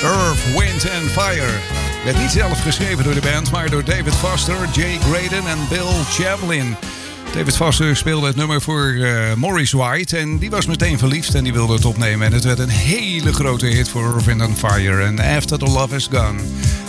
Earth, Wind and Fire. Werd niet zelf geschreven door de band, maar door David Foster, Jay Graydon en Bill Champlin. David Foster speelde het nummer voor Maurice White en die was meteen verliefd en die wilde het opnemen. En het werd een hele grote hit voor Earth, Wind and Fire. En After the Love Is Gone.